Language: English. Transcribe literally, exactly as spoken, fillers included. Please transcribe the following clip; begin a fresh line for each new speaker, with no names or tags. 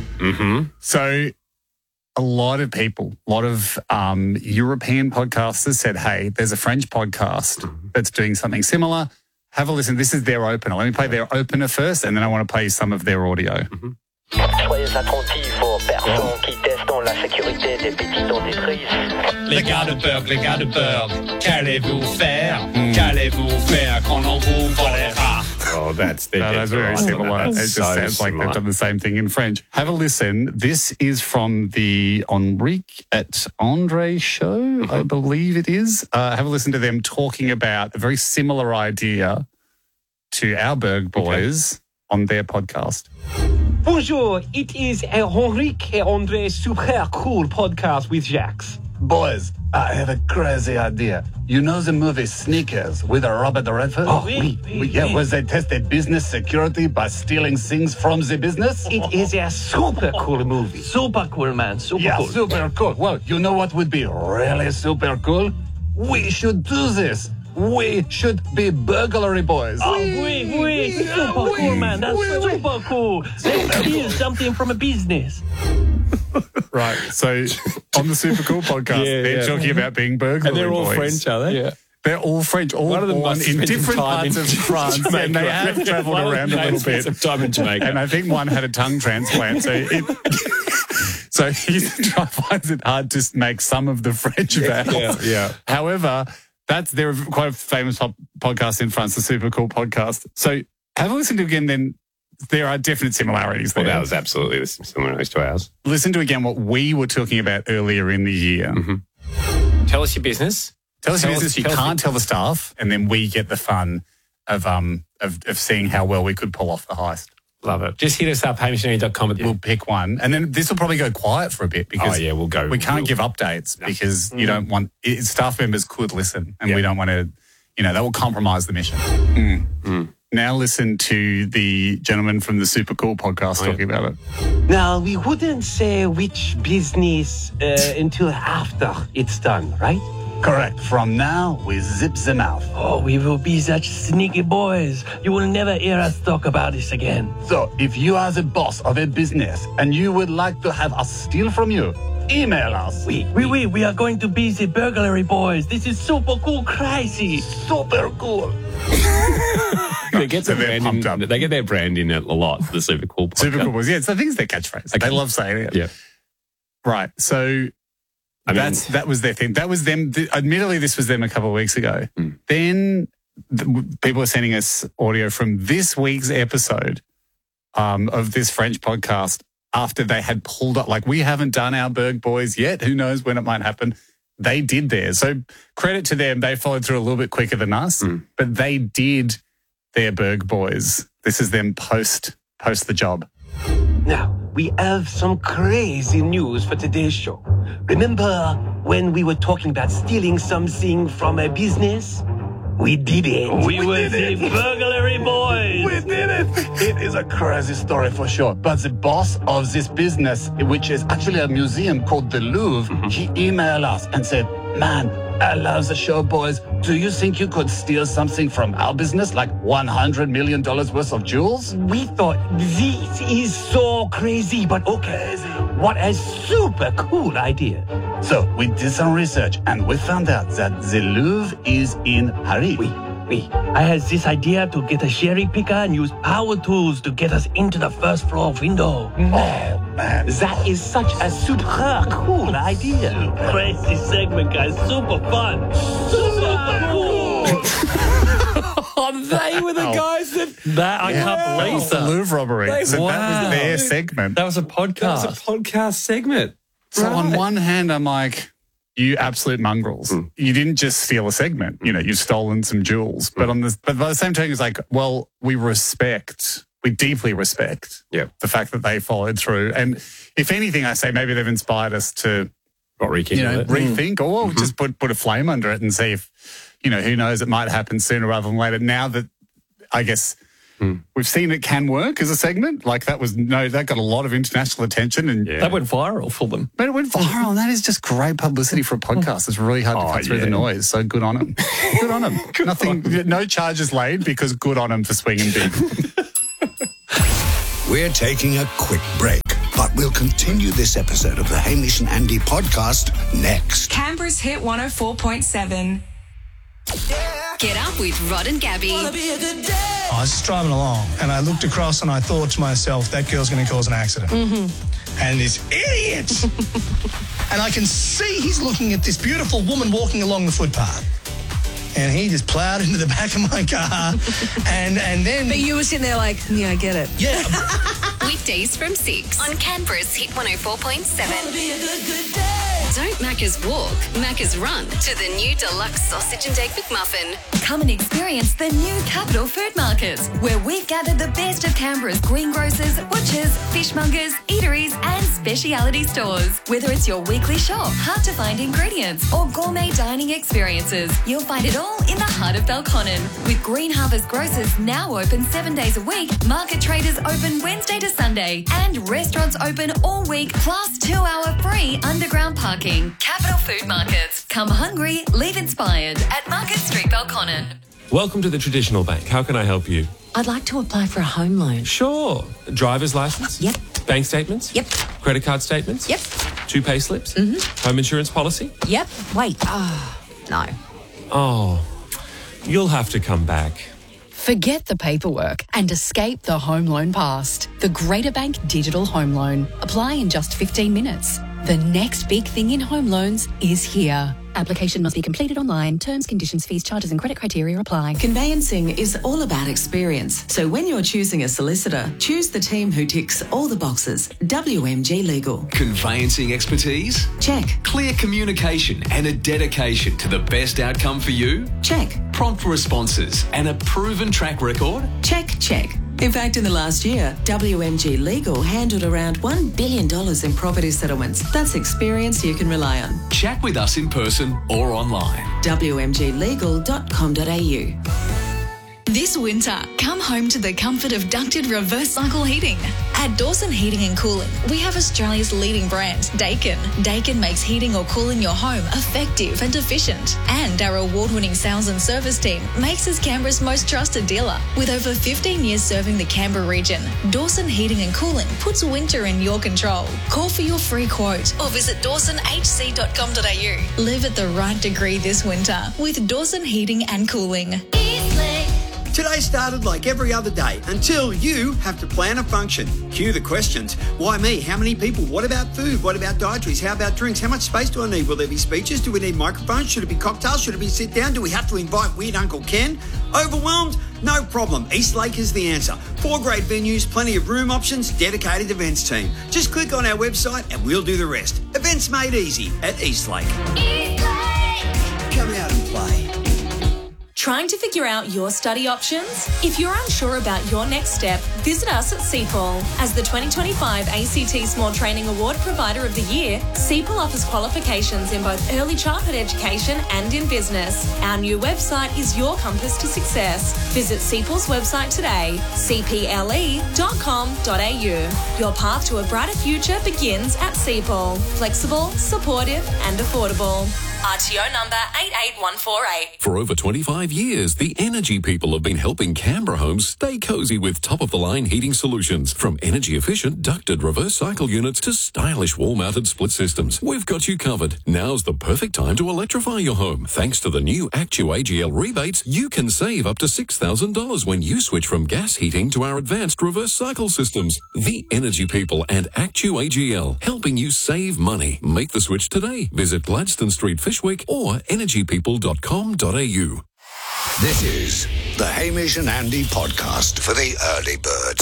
Mm-hmm.
So a lot of people, a lot of um, European podcasters said, hey, there's a French podcast that's doing something similar. Have a listen. This is their opener. Let me play their opener first, and then I want to play you some of their audio.
Mm-hmm.
Soyez attentifs aux personnes qui testent la sécurité des petits dentifrices.
Les gars de Berg, les gars de Berg, qu'allez-vous faire? Mm. Qu'allez-vous faire quand on vous volera?
Oh, that's the
no, that's very similar. It just
so
sounds
similar.
like they've done the same thing in French. Have a listen. This is from the Enrique at Andre show, mm-hmm. I believe it is. Uh, have a listen to them talking about a very similar idea to our Berg boys okay. on their podcast.
Bonjour, it is Enrique et Andre super cool podcast with Jacques.
Boys, I have a crazy idea. You know the movie Sneakers with Robert Redford?
Oh, oui, oui,
oui. Yeah,
oui.
where they test their business security by stealing things from the business?
It is a super cool movie.
Super cool, man. Super
yeah,
cool.
super cool. Well, you know what would be really super cool? We should do this. We should be burglary boys.
Oh, oui, oui. Super
oui,
cool, man. That's
oui,
super
oui.
cool. Let's steal something from a business.
Right. So on the Super Cool podcast,
yeah,
they're
yeah.
talking about being burglary
And they're all
boys.
French, are they?
Yeah. They're all French, all
One of them
born
must
in
spend
different
time
parts
in
of France,
Jamaica.
and they have travelled
One of
around a
them
little
spent
bit.
some time in Jamaica.
And I think one had a tongue transplant, so it, so he finds it hard to make some of the French vowels.
Yeah, yeah.
However, that's they're quite a famous pop- podcast in France, the Super Cool podcast. So have a listen to again. Then there are definite similarities there.
Well, that was absolutely the similarities to ours.
Listen to again what we were talking about earlier in the year.
Mm-hmm. Tell us your business.
Tell us
Tell
your
us-
business. You
tell us
can't
the-
tell the staff, and then we get the fun of um of, of seeing how well we could pull off the heist.
Love it. Just hit us up, hamish and dot com.
We'll pick one, and then this will probably go quiet for a bit because
Oh, yeah, we'll go.
we can't
we'll,
give updates
No.
because you don't want it, staff members could listen, and
Yeah.
we don't want to, you know, that will compromise the mission. Mm.
Mm.
Now listen to the gentleman from the Super Cool podcast
Oh, yeah.
talking about it.
Now, we wouldn't say which business uh, until after it's done, right?
Correct. From now, we zip them out.
Oh, we will be such sneaky boys. You will never hear us talk about this again.
So, if you are the boss of a business and you would like to have us steal from you, email us.
We, we, we, we are going to be the burglary boys. This is super cool, crazy.
Super cool.
They get,
So
their
they're
brand
pumped
in,
up.
they get their brand in it a lot, the Super Cool podcast.
Super Cool was yeah, it's I think it's their catchphrase.
Okay.
They love saying it.
Yeah.
Right. So
I mean-
that's that was their thing. That was them. Th- admittedly, this was them a couple of weeks ago.
Mm.
Then the, people are sending us audio from this week's episode um, of this French podcast after they had pulled up. Like, we haven't done our Berg Boys yet. Who knows when it might happen? They did theirs. So credit to them. They followed through a little bit quicker than us,
Mm.
but they did their Berg Boys. This is them post post the job.
Now, we have some crazy news for today's show. Remember when we were talking about stealing something from a business? We did it.
We, we were the burglary boys.
We did it. It is a crazy story for sure. But the boss of this business, which is actually a museum called the Louvre, mm-hmm. he emailed us and said, man, I love the show, boys. Do you think you could steal something from our business, like one hundred million dollars worth of jewels?
We thought this is so crazy, but okay. What a super cool idea.
So we did some research and we found out that the Louvre is in Paris.
Oui, oui.
I had this idea to get a cherry picker and use power tools to get us into the first floor window.
Oh, man.
That is such a super cool idea.
Crazy segment, guys. Super fun. Super cool.
Oh, they were the
Oh.
guys that...
That I
Yeah.
can't believe
It's the
that.
Louvre robbery.
They-
So that
Wow.
was their segment.
That was a
That
podcast.
was a podcast segment.
So on
Right.
one hand, I'm like, you absolute mongrels.
Mm.
You didn't just steal a segment. You know, you've stolen some jewels. But on the but by the same token, it's like, well, we respect, we deeply respect
Yeah.
the fact that they followed through. And if anything, I say maybe they've inspired us to,
Got rekindled
you know,
it.
rethink or
Mm-hmm.
just put put a flame under it and see if, you know, who knows, it might happen sooner rather than later. Now that I guess
Mm.
we've seen it can work as a segment, like that was no, that got a lot of international attention and
Yeah.
That went viral for them.
but it went viral, and that is just great publicity for a podcast. It's really hard to
Oh,
cut through
yeah.
the noise, so good on them. Good on them. Nothing, no charges laid because good on them for swinging big.
We're taking a quick break, but we'll continue this episode of the Hamish and Andy podcast next.
Canberra's Hit one oh four point seven.
Get up with Rod and Gabby.
I was just driving along and I looked across and I thought to myself, that girl's going to cause an accident. Mm-hmm. And this idiot! And I can see he's looking at this beautiful woman walking along the footpath. And he just ploughed into the back of my car. and and then...
But you were sitting there like, yeah, I get it.
Yeah.
Weekdays from six on Canberra's Hit one oh four point seven. Don't Macca's walk, Macca's run to the new deluxe sausage and egg McMuffin. Come and experience the new Capital Food Market, where we've gathered the best of Canberra's greengrocers, butchers, fishmongers, eateries and speciality stores. Whether it's your weekly shop, hard-to-find ingredients or gourmet dining experiences, you'll find it all in the heart of Belconnen. With Green Harvest Grocers now open seven days a week, Market Traders open Wednesday to Sunday, and restaurants open all week, plus two-hour free underground parking. Capital Food Markets. Come hungry, leave inspired at Market Street, Belconnen.
Welcome to the Traditional Bank. How can I help you?
I'd like to apply for a home loan.
Sure. Driver's license?
Yep.
Bank statements?
Yep.
Credit card statements?
Yep.
Two pay slips?
Mm-hmm.
Home insurance policy?
Yep. Wait. Ah, oh, no.
Oh, you'll have to come back.
Forget the paperwork and escape the home loan past. The Greater Bank Digital Home Loan. Apply in just fifteen minutes. The next big thing in home loans is here. Application must be completed online. Terms, conditions, fees, charges and credit criteria apply.
Conveyancing is all about experience. So when you're choosing a solicitor, choose the team who ticks all the boxes. W M G Legal.
Conveyancing expertise?
Check.
Clear communication and a dedication to the best outcome for you?
Check.
Prompt responses and a proven track record?
Check, check. In fact, in the last year, W M G Legal handled around one billion dollars in property settlements. That's experience you can rely on.
Chat with us in person or online.
w m g legal dot com dot a u.
This winter, come home to the comfort of ducted reverse cycle heating. At Dawson Heating and Cooling, we have Australia's leading brand, Daikin. Daikin makes heating or cooling your home effective and efficient. And our award-winning sales and service team makes us Canberra's most trusted dealer. With over fifteen years serving the Canberra region, Dawson Heating and Cooling puts winter in your control. Call for your free quote or visit dawson h c dot com dot a u. Live at the right degree this winter with Dawson Heating and Cooling.
Today started like every other day until you have to plan a function. Cue the questions. Why me? How many people? What about food? What about dietaries? How about drinks? How much space do I need? Will there be speeches? Do we need microphones? Should it be cocktails? Should it be sit down? Do we have to invite weird Uncle Ken? Overwhelmed? No problem. Eastlake is the answer. Four great venues, plenty of room options, dedicated events team. Just click on our website and we'll do the rest. Events made easy at Eastlake. Eastlake! Come out and play.
Trying to figure out your study options? If you're unsure about your next step, visit us at C P O L. As the twenty twenty-five A C T Small Training Award Provider of the Year, C P O L offers qualifications in both early childhood education and in business. Our new website is your compass to success. Visit C P O L's website today, c p l e dot com dot a u. Your path to a brighter future begins at C P O L. Flexible, supportive and affordable. R T O number eight eight one four eight.
For over twenty-five years, the Energy People have been helping Canberra homes stay cozy with top-of-the-line heating solutions. From energy-efficient ducted reverse cycle units to stylish wall-mounted split systems, we've got you covered. Now's the perfect time to electrify your home. Thanks to the new Actu A G L rebates, you can save up to six thousand dollars when you switch from gas heating to our advanced reverse cycle systems. The Energy People and Actu A G L, helping you save money. Make the switch today. Visit Gladstone Street, Fishwick or energy people dot com dot a u.
This is the Hamish and Andy podcast for the early birds.